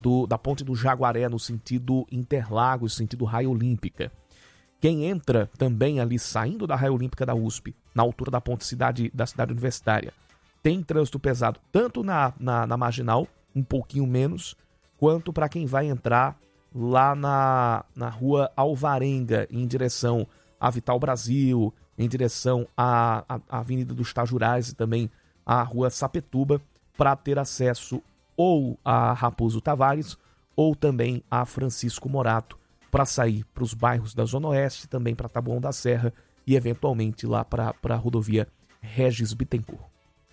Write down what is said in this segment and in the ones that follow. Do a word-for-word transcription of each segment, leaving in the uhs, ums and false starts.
do, da ponte do Jaguaré no sentido Interlagos, sentido Raia Olímpica. Quem entra também ali saindo da Raia Olímpica da U S P, na altura da ponte cidade, da cidade universitária, tem trânsito pesado tanto na, na, na Marginal, um pouquinho menos, quanto para quem vai entrar lá na, na rua Alvarenga, em direção a Vital Brasil, em direção à, à, à Avenida dos Tajurais e também à rua Sapetuba, para ter acesso ou a Raposo Tavares ou também a Francisco Morato, para sair para os bairros da Zona Oeste, também para Taboão da Serra e eventualmente lá para a rodovia Regis Bittencourt.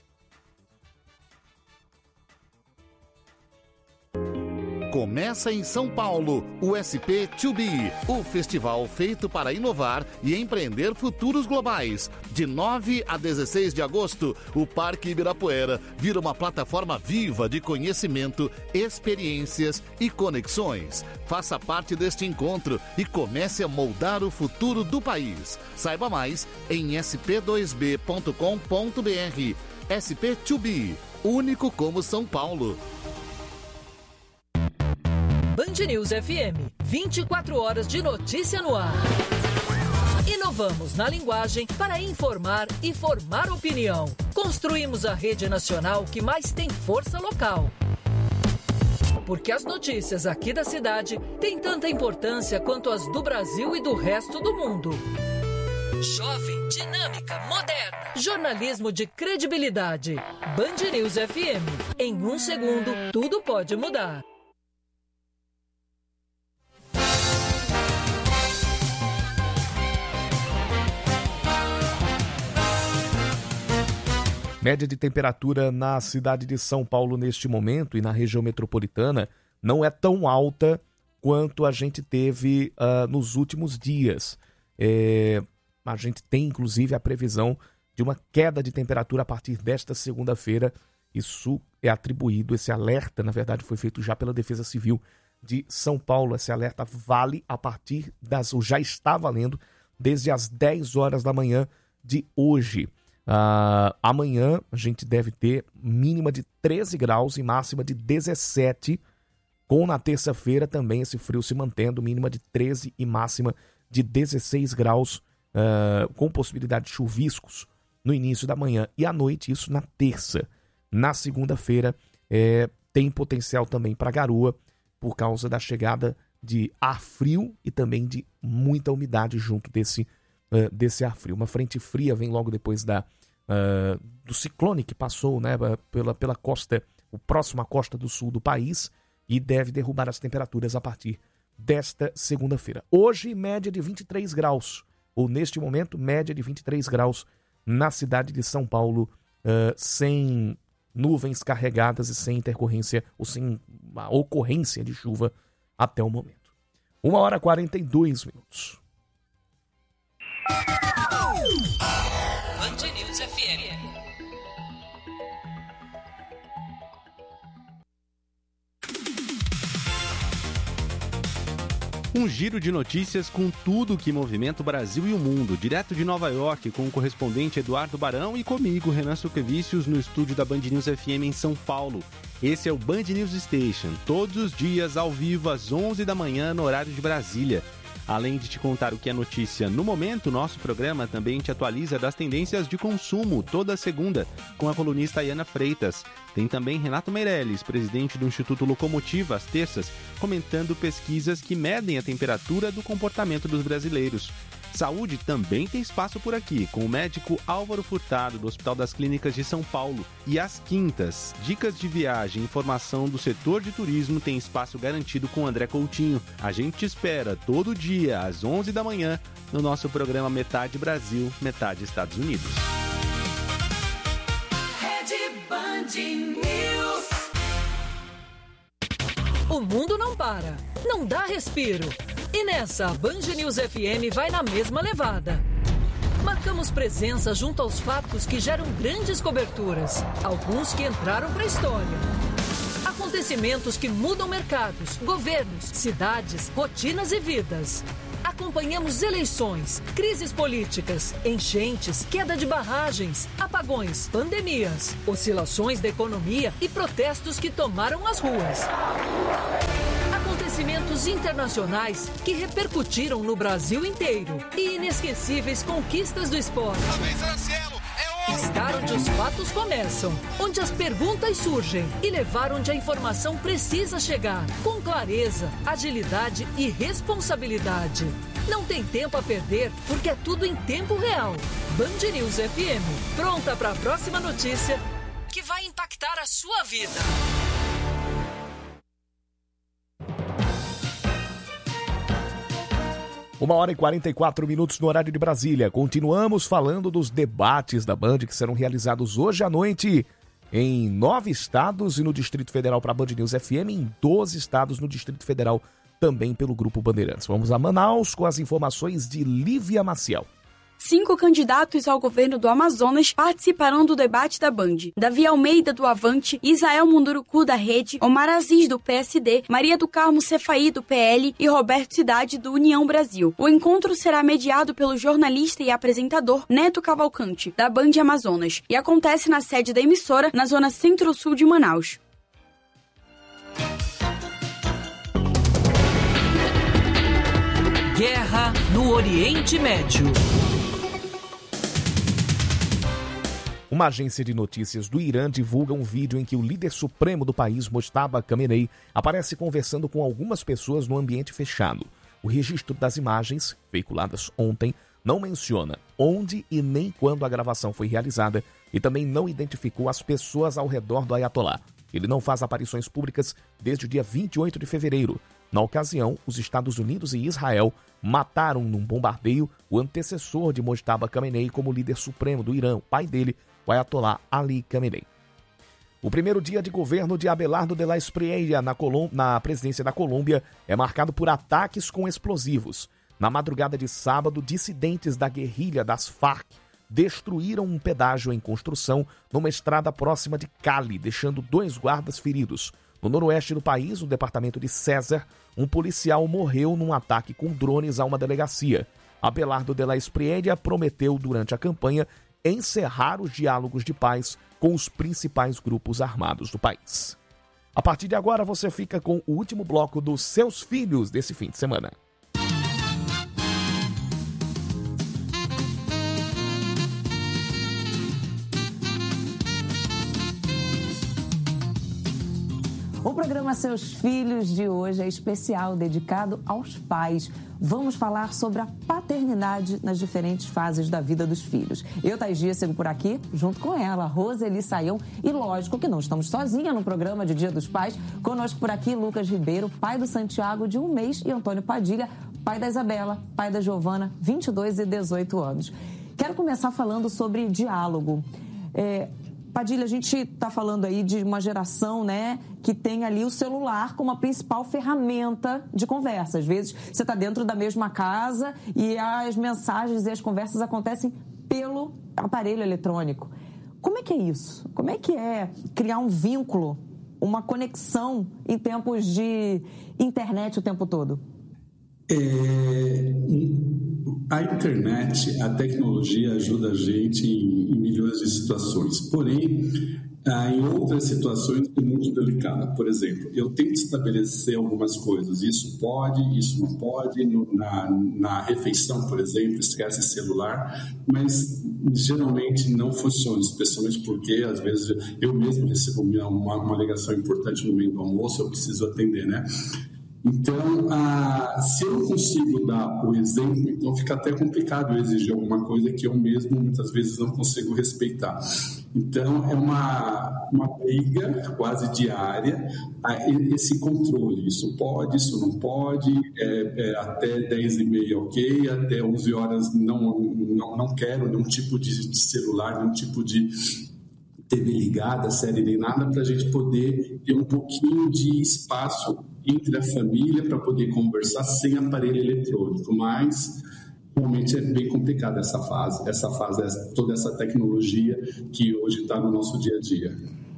Começa em São Paulo o S P dois B, o festival feito para inovar e empreender futuros globais. De nove a dezesseis de agosto, o Parque Ibirapuera vira uma plataforma viva de conhecimento, experiências e conexões. Faça parte deste encontro e comece a moldar o futuro do país. Saiba mais em s p dois b ponto com ponto b r. S P dois B, único como São Paulo. Band News F M, vinte e quatro horas de notícia no ar. Inovamos na linguagem para informar e formar opinião. Construímos a rede nacional que mais tem força local. Porque as notícias aqui da cidade têm tanta importância quanto as do Brasil e do resto do mundo. Jovem, dinâmica, moderna. Jornalismo de credibilidade. Band News F M. Em um segundo, tudo pode mudar. Média de temperatura na cidade de São Paulo neste momento e na região metropolitana não é tão alta quanto a gente teve uh, nos últimos dias. É, a gente tem, inclusive, a previsão de uma queda de temperatura a partir desta segunda-feira. Isso é atribuído, esse alerta, na verdade, foi feito já pela Defesa Civil de São Paulo. Esse alerta vale a partir das, ou já está valendo, desde as dez horas da manhã de hoje. Uh, amanhã a gente deve ter mínima de treze graus e máxima de dezessete, com na terça-feira também esse frio se mantendo, mínima de treze e máxima de dezesseis graus, uh, com possibilidade de chuviscos no início da manhã e à noite, isso na terça. Na segunda-feira é, tem potencial também para garoa, por causa da chegada de ar frio e também de muita umidade junto desse, uh, desse ar frio. Uma frente fria vem logo depois da Uh, do ciclone que passou, né, pela, pela costa, o próximo à costa do sul do país, e deve derrubar as temperaturas a partir desta segunda-feira. Hoje, média de vinte e três graus, ou neste momento, média de vinte e três graus na cidade de São Paulo, uh, sem nuvens carregadas e sem intercorrência, ou sem a ocorrência de chuva até o momento. uma hora e quarenta e dois minutos. Band News F M. Um giro de notícias com tudo que movimenta o Brasil e o mundo, direto de Nova York, com o correspondente Eduardo Barão e comigo, Renan Suquevicius, no estúdio da Band News F M em São Paulo. Esse é o Band News Station, todos os dias ao vivo às onze da manhã no horário de Brasília. Além de te contar o que é notícia no momento, nosso programa também te atualiza das tendências de consumo toda segunda, com a colunista Ayana Freitas. Tem também Renato Meirelles, presidente do Instituto Locomotiva, às terças, comentando pesquisas que medem a temperatura do comportamento dos brasileiros. Saúde também tem espaço por aqui, com o médico Álvaro Furtado, do Hospital das Clínicas de São Paulo. E às quintas, dicas de viagem e informação do setor de turismo tem espaço garantido com André Coutinho. A gente te espera todo dia, às onze da manhã, no nosso programa Metade Brasil, Metade Estados Unidos. Rede Band News. O mundo não para, não dá respiro. E nessa, a Band News F M vai na mesma levada. Marcamos presença junto aos fatos que geram grandes coberturas, alguns que entraram para a história. Acontecimentos Acontecimentos que mudam mercados, governos, cidades, rotinas e vidas. Acompanhamos eleições, crises políticas, enchentes, queda de barragens, apagões, pandemias, oscilações da economia e protestos que tomaram as ruas. Acontecimentos internacionais que repercutiram no Brasil inteiro e inesquecíveis conquistas do esporte. Estar onde os fatos começam, onde as perguntas surgem e levar onde a informação precisa chegar, com clareza, agilidade e responsabilidade. Não tem tempo a perder, porque é tudo em tempo real. Band News F M, pronta para a próxima notícia que vai impactar a sua vida. Uma hora e quarenta e quatro minutos no horário de Brasília. Continuamos falando dos debates da Band que serão realizados hoje à noite em nove estados e no Distrito Federal para a Band News F M, em doze estados no Distrito Federal também pelo Grupo Bandeirantes. Vamos a Manaus com as informações de Lívia Maciel. Cinco candidatos ao governo do Amazonas participarão do debate da Band. Davi Almeida, do Avante, Isael Munduruku, da Rede, Omar Aziz, do P S D, Maria do Carmo Cefaí, do P L e Roberto Cidade, do União Brasil. O encontro será mediado pelo jornalista e apresentador Neto Cavalcante, da Band Amazonas, e acontece na sede da emissora, na zona centro-sul de Manaus. Guerra no Oriente Médio. Uma agência de notícias do Irã divulga um vídeo em que o líder supremo do país, Mojtaba Khamenei, aparece conversando com algumas pessoas no ambiente fechado. O registro das imagens, veiculadas ontem, não menciona onde e nem quando a gravação foi realizada e também não identificou as pessoas ao redor do Ayatollah. Ele não faz aparições públicas desde o dia vinte e oito de fevereiro. Na ocasião, os Estados Unidos e Israel mataram num bombardeio o antecessor de Mojtaba Khamenei como líder supremo do Irã, o pai dele, o Ayatollah Ali Khamenei. O primeiro dia de governo de Abelardo de la Espriella na, Colom- na presidência da Colômbia é marcado por ataques com explosivos. Na madrugada de sábado, dissidentes da guerrilha das Farc destruíram um pedágio em construção numa estrada próxima de Cali, deixando dois guardas feridos. No noroeste do país, no departamento de César, um policial morreu num ataque com drones a uma delegacia. Abelardo de la Espriella prometeu durante a campanha encerrar os diálogos de paz com os principais grupos armados do país. A partir de agora, você fica com o último bloco dos Seus Filhos desse fim de semana. O programa Seus Filhos de hoje é especial, dedicado aos pais. Vamos falar sobre a paternidade nas diferentes fases da vida dos filhos. Eu, Thais Dias, sigo por aqui, junto com ela, Roseli Saião. E lógico que não estamos sozinha no programa de Dia dos Pais. Conosco por aqui, Lucas Ribeiro, pai do Santiago, de um mês, e Antônio Padilha, pai da Isabela, pai da Giovana, vinte e dois e dezoito anos. Quero começar falando sobre diálogo. É... Padilha, a gente está falando aí de uma geração, né, que tem ali o celular como a principal ferramenta de conversa. Às vezes você está dentro da mesma casa e as mensagens e as conversas acontecem pelo aparelho eletrônico. Como é que é isso? Como é que é criar um vínculo, uma conexão em tempos de internet o tempo todo? É, a internet, a tecnologia ajuda a gente em, em milhões de situações, porém, ah, em outras situações é muito delicado. Por exemplo, eu tenho que estabelecer algumas coisas, isso pode, isso não pode, no, na, na refeição, por exemplo, esquece celular, mas geralmente não funciona, especialmente porque às vezes eu mesmo recebo uma, uma ligação importante no meio do almoço, eu preciso atender, né? Então, ah, se eu não consigo dar o exemplo, então fica até complicado eu exigir alguma coisa que eu mesmo muitas vezes não consigo respeitar. Então, é uma, uma briga quase diária, ah, esse controle. Isso pode, isso não pode, é, é, até dez e meia ok, até onze horas não, não, não quero nenhum tipo de, de celular, nenhum tipo de T V ligada, série nem nada, para a gente poder ter um pouquinho de espaço entre a família para poder conversar sem aparelho eletrônico, mas realmente é bem complicada essa fase, essa fase, essa, toda essa tecnologia que hoje está no nosso dia a dia.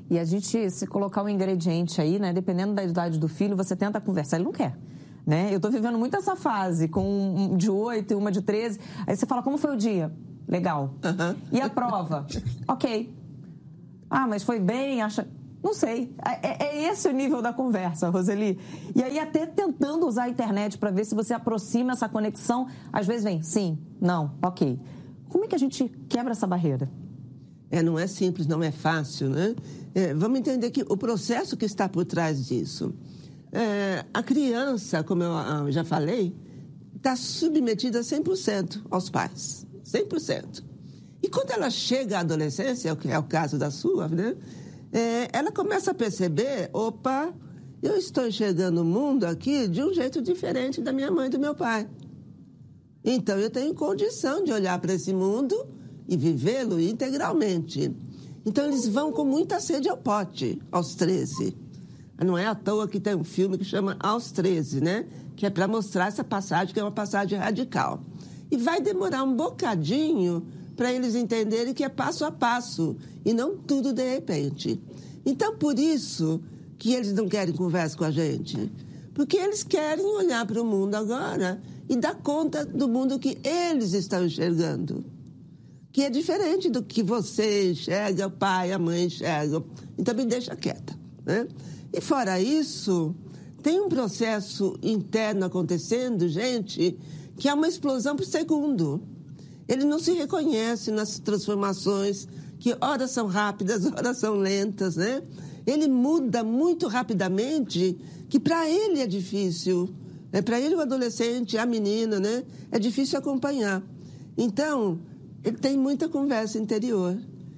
E a gente, se colocar um ingrediente aí, né? Dependendo da idade do filho, você tenta conversar, ele não quer. Né? Eu estou vivendo muito essa fase, com um de oito e uma de treze. Aí você fala, como foi o dia? Legal. Uhum. E a prova? Ok. Ah, mas foi bem? Acha... Não sei. É, é esse o nível da conversa, Roseli. E aí até tentando usar a internet para ver se você aproxima essa conexão. Às vezes vem, sim, não, ok. Como é que a gente quebra essa barreira? É, não é simples, não é fácil, né? É, vamos entender que o processo que está por trás disso... É, a criança, como eu já falei, está submetida cem por cento aos pais. cem por cento. E quando ela chega à adolescência, que é o caso da sua, né? É, ela começa a perceber, opa, eu estou enxergando o mundo aqui de um jeito diferente da minha mãe e do meu pai. Então, eu tenho condição de olhar para esse mundo e vivê-lo integralmente. Então, eles vão com muita sede ao pote, aos treze. Não é à toa que tem um filme que chama Aos treze, né? Que é para mostrar essa passagem, que é uma passagem radical. E vai demorar um bocadinho para eles entenderem que é passo a passo e não tudo de repente. Então, por isso que eles não querem conversa com a gente. Porque eles querem olhar para o mundo agora e dar conta do mundo que eles estão enxergando. Que é diferente do que você enxerga, o pai, a mãe enxergam. Então, me deixa quieta, né? E fora isso, tem um processo interno acontecendo, gente, que é uma explosão por segundo. Ele não se reconhece nas transformações, que ora são rápidas, ora são lentas, né? Ele muda muito rapidamente, que para ele é difícil. É, para ele, o adolescente, a menina, né? É difícil acompanhar. Então, ele tem muita conversa interior.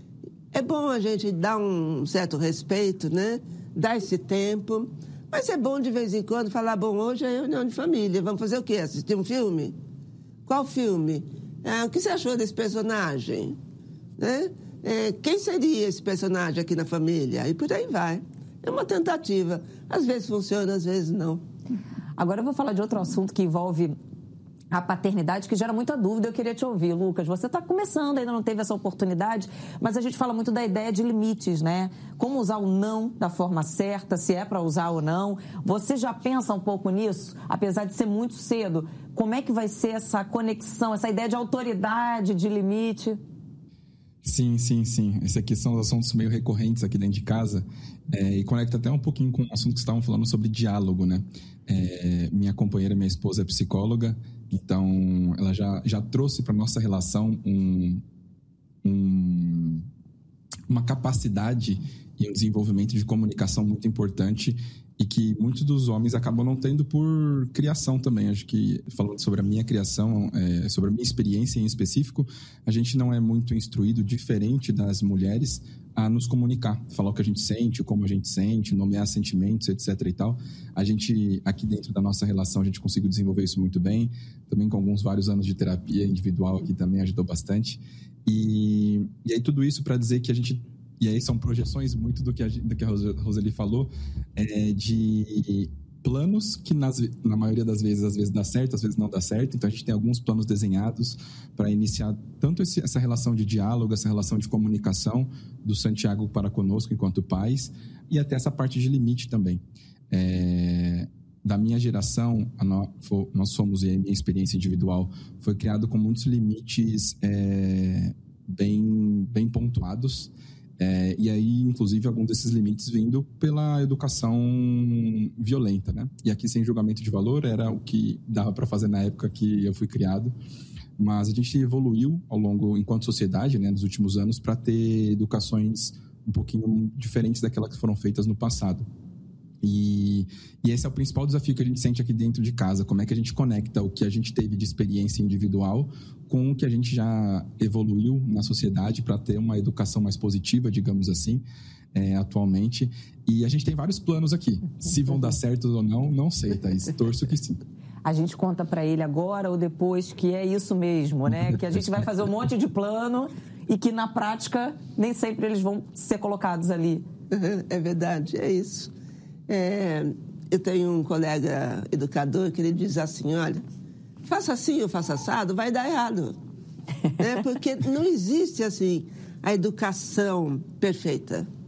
É bom a gente dar um certo respeito, né? Dar esse tempo, mas é bom de vez em quando falar, bom, hoje é reunião de família, vamos fazer o quê? Assistir um filme? Qual filme? É, o que você achou desse personagem? Né? É, quem seria esse personagem aqui na família? E por aí vai. É uma tentativa. Às vezes funciona, às vezes não. Agora eu vou falar de outro assunto que envolve a paternidade, que gera muita dúvida. Eu queria te ouvir, Lucas. Você está começando, ainda não teve essa oportunidade, mas a gente fala muito da ideia de limites, né? Como usar o não da forma certa, se é para usar ou não. Você já pensa um pouco nisso, apesar de ser muito cedo? Como é que vai ser essa conexão, essa ideia de autoridade, de limite? Sim, sim, sim. Esses aqui são os assuntos meio recorrentes aqui dentro de casa, é, e conecta até um pouquinho com o assunto que estavam falando sobre diálogo, né? É, minha companheira, minha esposa é psicóloga, então ela já, já trouxe para a nossa relação um, um, uma capacidade e um desenvolvimento de comunicação muito importante e que muitos dos homens acabam não tendo por criação também. Acho que, falando sobre a minha criação, é, sobre a minha experiência em específico, a gente não é muito instruído, diferente das mulheres, a nos comunicar, falar o que a gente sente, como a gente sente, nomear sentimentos, etc e tal. A gente, aqui dentro da nossa relação, a gente conseguiu desenvolver isso muito bem, também com alguns vários anos de terapia individual aqui também ajudou bastante. E, e aí tudo isso para dizer que a gente... E aí são projeções muito do que a, do que a Roseli falou, é, de planos que nas, na maioria das vezes, às vezes dá certo, às vezes não dá certo. Então a gente tem alguns planos desenhados para iniciar tanto esse, essa relação de diálogo, essa relação de comunicação do Santiago para conosco enquanto pais, e até essa parte de limite também. É, da minha geração, a no, for, nós somos, e a minha experiência individual foi criado com muitos limites é, bem, bem pontuados. É, e aí, inclusive, alguns desses limites vindo pela educação violenta, né? E aqui, sem julgamento de valor, era o que dava para fazer na época que eu fui criado. Mas a gente evoluiu ao longo, enquanto sociedade, né, nos últimos anos, para ter educações um pouquinho diferentes daquelas que foram feitas no passado. E, e esse é o principal desafio que a gente sente aqui dentro de casa. Como é que a gente conecta o que a gente teve de experiência individual com o que a gente já evoluiu na sociedade para ter uma educação mais positiva, digamos assim, é, atualmente. E a gente tem vários planos aqui. Se vão dar certo ou não, não sei, Thaís. Torço que sim. A gente conta para ele agora ou depois que é isso mesmo, né? Que a gente vai fazer um monte de plano e que na prática nem sempre eles vão ser colocados ali. É verdade, é isso. É, eu tenho um colega educador que ele diz assim, olha, faça assim ou faça assado, vai dar errado. É, porque não existe assim a educação perfeita.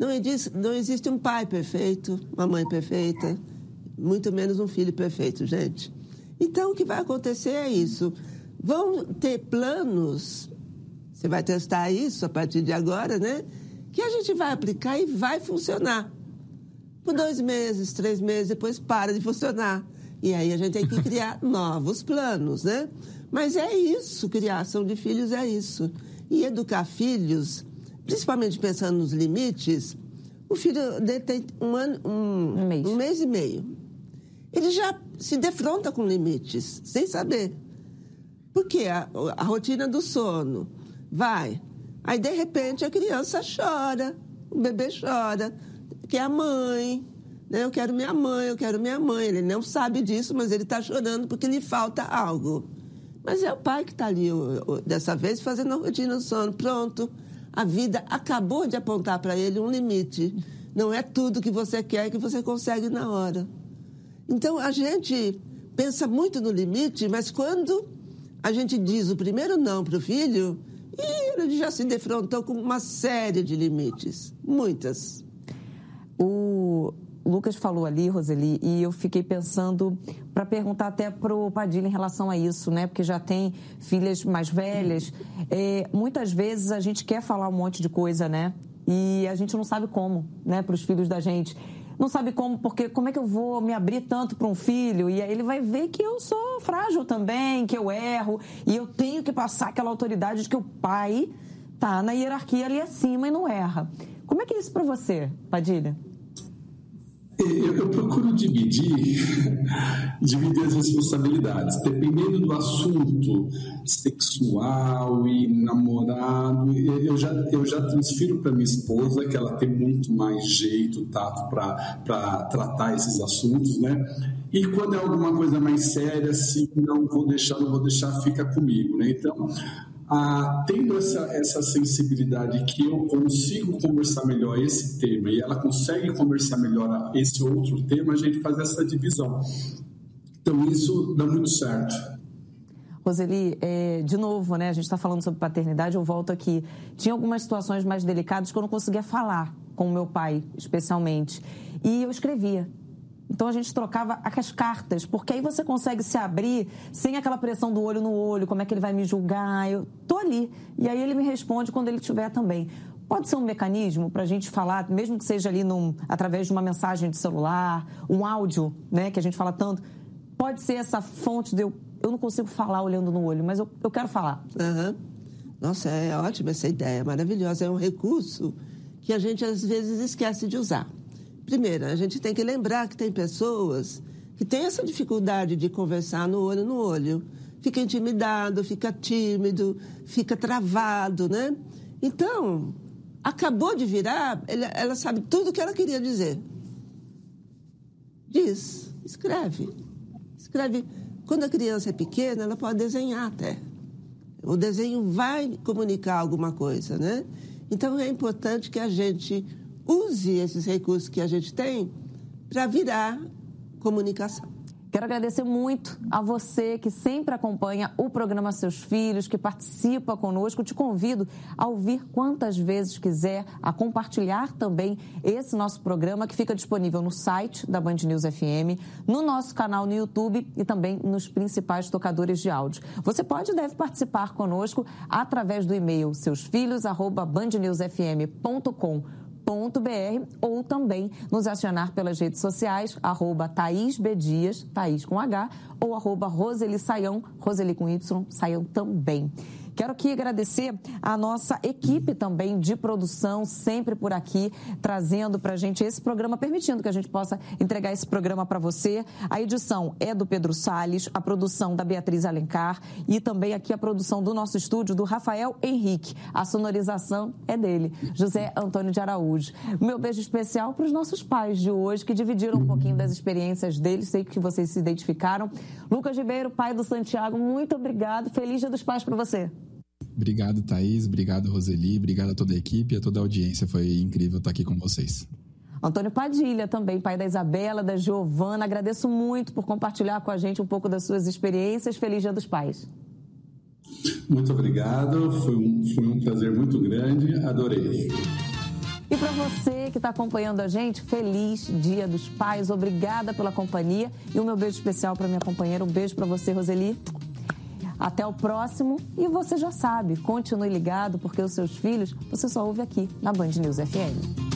Não existe, não existe um pai perfeito, uma mãe perfeita, muito menos um filho perfeito, gente. Então, o que vai acontecer é isso. Vão ter planos, você vai testar isso a partir de agora, né? Que a gente vai aplicar e vai funcionar. Por dois meses, três meses, depois para de funcionar. E aí a gente tem que criar novos planos, né? Mas é isso, criação de filhos é isso. E educar filhos, principalmente pensando nos limites, o filho dele tem um, ano, um, um, mês. um mês e meio. Ele já se defronta com limites, sem saber. Por quê? A, a rotina do sono vai. Aí, de repente, a criança chora, o bebê chora, quer a mãe, né? Eu quero minha mãe, eu quero minha mãe. Ele não sabe disso, mas ele está chorando porque lhe falta algo. Mas é o pai que está ali, dessa vez, fazendo a rotina do sono. Pronto, a vida acabou de apontar para ele um limite. Não é tudo que você quer que você consegue na hora. Então, a gente pensa muito no limite, mas quando a gente diz o primeiro não para o filho, ele já se defrontou com uma série de limites, muitas. O Lucas falou ali, Roseli, e eu fiquei pensando para perguntar até para o Padilha em relação a isso, né? Porque já tem filhas mais velhas. É, muitas vezes a gente quer falar um monte de coisa, né? E a gente não sabe como, né? Para os filhos da gente. Não sabe como, porque como é que eu vou me abrir tanto para um filho? E aí ele vai ver que eu sou frágil também, que eu erro, e eu tenho que passar aquela autoridade de que o pai tá na hierarquia ali acima e não erra. Como é que é isso para você, Padilha? Eu, eu procuro dividir, dividir as responsabilidades, dependendo do assunto sexual e namorado. Eu já, eu já transfiro para minha esposa, que ela tem muito mais jeito, tato para tratar esses assuntos, né? E quando é alguma coisa mais séria, assim, não vou deixar, não vou deixar, fica comigo, né? Então, Ah, tendo essa, essa sensibilidade que eu consigo conversar melhor esse tema e ela consegue conversar melhor esse outro tema, a gente faz essa divisão. Então, isso dá muito certo. Roseli, é, de novo, né, a gente está falando sobre paternidade, eu volto aqui. Tinha algumas situações mais delicadas que eu não conseguia falar com o meu pai, especialmente. E eu escrevia. Então, a gente trocava as cartas, porque aí você consegue se abrir sem aquela pressão do olho no olho, como é que ele vai me julgar, eu tô ali. E aí ele me responde quando ele estiver também. Pode ser um mecanismo para a gente falar, mesmo que seja ali num, através de uma mensagem de celular, um áudio, né, que a gente fala tanto, pode ser essa fonte de eu, eu não consigo falar olhando no olho, mas eu, eu quero falar. Uhum. Nossa, é ótima essa ideia, maravilhosa. É um recurso que a gente às vezes esquece de usar. Primeiro, a gente tem que lembrar que tem pessoas que têm essa dificuldade de conversar no olho no olho. Fica intimidado, fica tímido, fica travado, né? Então, acabou de virar, ela sabe tudo o que ela queria dizer. Diz, escreve. Escreve. Quando a criança é pequena, ela pode desenhar até. O desenho vai comunicar alguma coisa, né? Então, é importante que a gente use esses recursos que a gente tem para virar comunicação. Quero agradecer muito a você que sempre acompanha o programa Seus Filhos, que participa conosco. Te convido a ouvir quantas vezes quiser, a compartilhar também esse nosso programa, que fica disponível no site da Band News F M, no nosso canal no YouTube e também nos principais tocadores de áudio. Você pode e deve participar conosco através do e-mail seusfilhos arroba bandnewsfm ponto com ponto br ou também nos acionar pelas redes sociais, arroba Thaís B. Dias, Thaís com H, ou arroba Roseli Saião, Roseli com Y, Saião também. Quero aqui agradecer a nossa equipe também de produção, sempre por aqui, trazendo para a gente esse programa, permitindo que a gente possa entregar esse programa para você. A edição é do Pedro Salles, a produção da Beatriz Alencar e também aqui a produção do nosso estúdio do Rafael Henrique. A sonorização é dele, José Antônio de Araújo. Meu beijo especial para os nossos pais de hoje, que dividiram um pouquinho das experiências deles, sei que vocês se identificaram. Lucas Ribeiro, pai do Santiago, muito obrigado. Feliz Dia dos Pais para você. Obrigado, Thaís. Obrigado, Roseli. Obrigado a toda a equipe e a toda a audiência. Foi incrível estar aqui com vocês. Antônio Padilha também, pai da Isabela, da Giovana. Agradeço muito por compartilhar com a gente um pouco das suas experiências. Feliz Dia dos Pais. Muito obrigado. Foi um, foi um prazer muito grande. Adorei. E para você que está acompanhando a gente, feliz Dia dos Pais, obrigada pela companhia e o meu beijo especial para minha companheira, um beijo para você, Roseli. Até o próximo e você já sabe, continue ligado porque os seus filhos você só ouve aqui na Band News F M.